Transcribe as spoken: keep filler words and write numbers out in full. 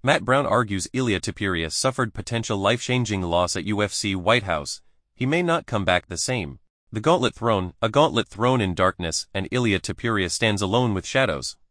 Matt Brown argues Ilia Topuria suffered potential life-changing loss at U F C White House. He may not come back the same. The Gauntlet Throne, a gauntlet thrown in darkness, and Ilia Topuria stands alone with shadows.